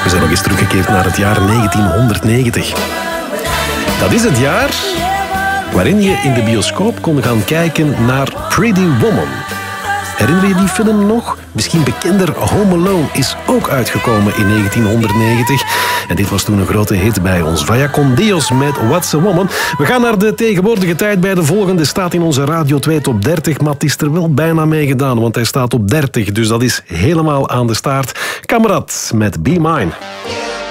We zijn nog eens teruggekeerd naar het jaar 1990. Dat is het jaar waarin je in de bioscoop kon gaan kijken naar Pretty Woman. Herinner je die film nog? Misschien bekender Home Alone is ook uitgekomen in 1990. En dit was toen een grote hit bij ons. Vaya con Dios met What's a Woman. We gaan naar de tegenwoordige tijd bij de volgende. Staat in onze Radio 2 Top 30. Maar het is er wel bijna mee gedaan, want hij staat op 30. Dus dat is helemaal aan de staart. Kamerad met Be Mine.